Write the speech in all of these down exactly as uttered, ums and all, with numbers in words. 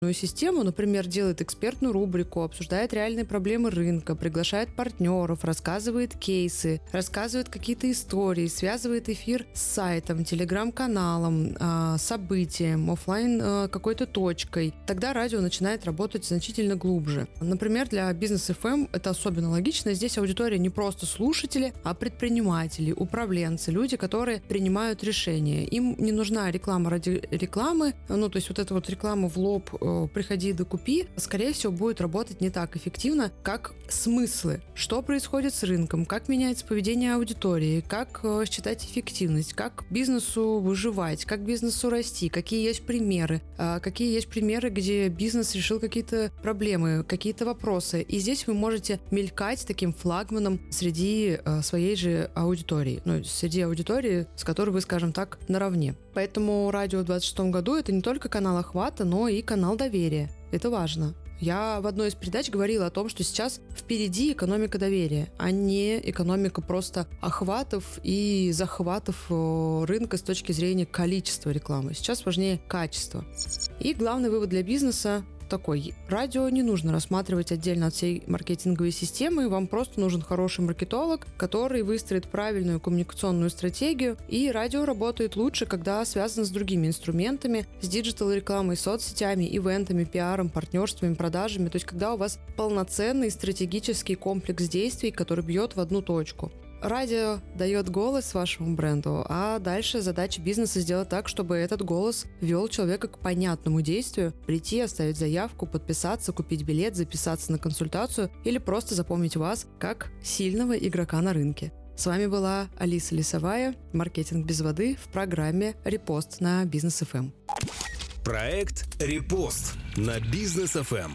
систему, например, делает экспертную рубрику, обсуждает реальные проблемы рынка, приглашает партнеров, рассказывает кейсы, рассказывает какие-то истории, связывает эфир с сайтом, телеграм-каналом, событием, офлайн какой-то точкой, тогда радио начинает работать значительно глубже. Например, для бизнес эф эм это особенно логично. Здесь аудитория не просто слушатели, а предприниматели, управленцы, люди, которые принимают решения. Им не нужна реклама ради рекламы, ну, то есть вот эта вот реклама в лоб, приходи да купи, скорее всего, будет работать не так эффективно, как смыслы. Что происходит с рынком, как меняется поведение аудитории, как считать эффективность, как бизнесу выживать, как бизнесу расти, какие есть примеры, какие есть примеры, где бизнес решил какие-то проблемы, какие-то вопросы. И здесь вы можете мелькать таким флагманом среди своей же аудитории, ну, среди аудитории, с которой вы, скажем так, наравне. Поэтому радио в двадцать шестом году это не только канал охвата, но и канал доверия. Это важно. Я в одной из передач говорила о том, что сейчас впереди экономика доверия, а не экономика просто охватов и захватов рынка с точки зрения количества рекламы. Сейчас важнее качество. И главный вывод для бизнеса такой. Радио не нужно рассматривать отдельно от всей маркетинговой системы. Вам просто нужен хороший маркетолог, который выстроит правильную коммуникационную стратегию. И радио работает лучше, когда связано с другими инструментами, с диджитал-рекламой, соцсетями, ивентами, пиаром, партнерствами, продажами. То есть, когда у вас полноценный стратегический комплекс действий, который бьет в одну точку. Радио дает голос вашему бренду, а дальше задача бизнеса сделать так, чтобы этот голос вел человека к понятному действию, прийти, оставить заявку, подписаться, купить билет, записаться на консультацию или просто запомнить вас как сильного игрока на рынке. С вами была Алиса Лисовая, «Маркетинг без воды» в программе «Репост» на Бизнес эф эм. Проект «Репост» на Бизнес эф эм.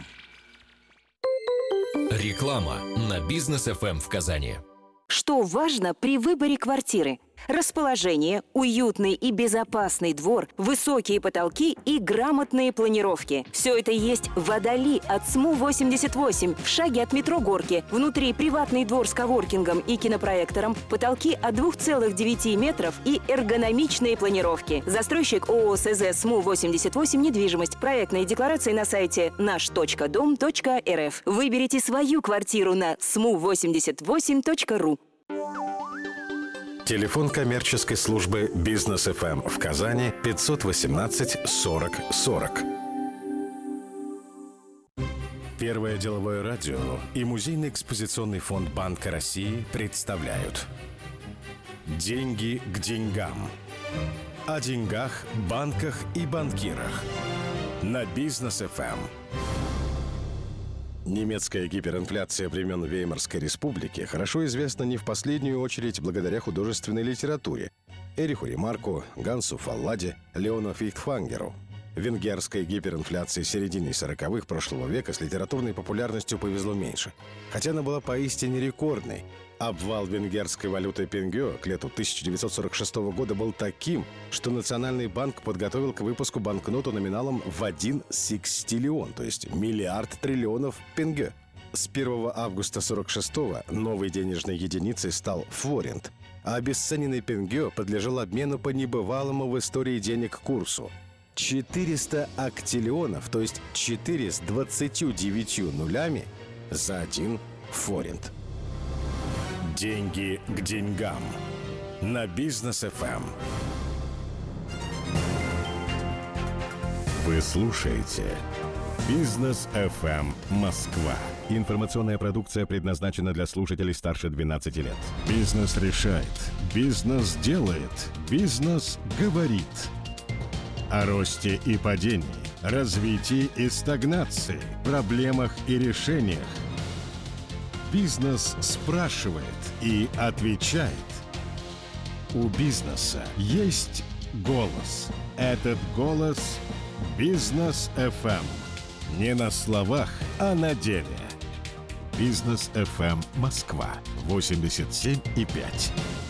Реклама на Бизнес эф эм в Казани. Что важно при выборе квартиры? Расположение, уютный и безопасный двор, высокие потолки и грамотные планировки. Все это есть в Водоли от СМУ восемьдесят восемь, в шаге от метро Горки. Внутри приватный двор с коворкингом и кинопроектором, потолки от двух целых девяти метров и эргономичные планировки. Застройщик ООО СЗ СМУ восемьдесят восемь «Недвижимость». Проектные декларации на сайте наш точка дом точка эр эф. Выберите свою квартиру на сму восемьдесят восемь точка ру. Телефон коммерческой службы Бизнес эф эм в Казани пятьсот восемнадцать сорок сорок. Первое деловое радио и Музейный экспозиционный фонд Банка России представляют «Деньги к деньгам». О деньгах, банках и банкирах на Бизнес эф эм. Немецкая гиперинфляция времен Веймарской республики хорошо известна не в последнюю очередь благодаря художественной литературе Эриху Ремарку, Гансу Фалладе, Леону Фейхтвангеру. Венгерской гиперинфляции середины сороковых прошлого века с литературной популярностью повезло меньше, хотя она была поистине рекордной. Обвал венгерской валюты пенгё к лету тысяча девятьсот сорок шестого года был таким, что Национальный банк подготовил к выпуску банкноту номиналом в один секстиллион, то есть миллиард триллионов пенгё. С первого августа сорок шестого новой денежной единицей стал форинт, а обесцененный пенгё подлежал обмену по небывалому в истории денег курсу. четыреста актиллионов, то есть четыре с двадцатью девятью нулями за один форинт. Деньги к деньгам на Бизнес эф эм. Вы слушаете Бизнес эф эм Москва. Информационная продукция предназначена для слушателей старше двенадцати лет. Бизнес решает. Бизнес делает. Бизнес говорит. О росте и падении, развитии и стагнации, проблемах и решениях. Бизнес спрашивает и отвечает. У бизнеса есть голос. Этот голос – Бизнес эф эм. Не на словах, а на деле. Бизнес эф эм Москва восемьдесят семь и пять.